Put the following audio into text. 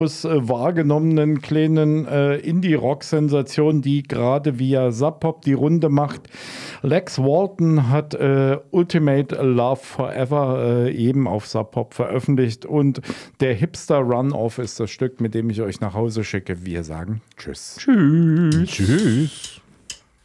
wahrgenommenen kleinen Indie-Rock-Sensation, die gerade via Sub Pop die Runde macht. Lex Walton hat Ultimate Love Forever eben auf Sub Pop veröffentlicht und der Hipster Run-Off ist das Stück, mit dem ich euch nach Hause schicke. Wir sagen Tschüss. Tschüss.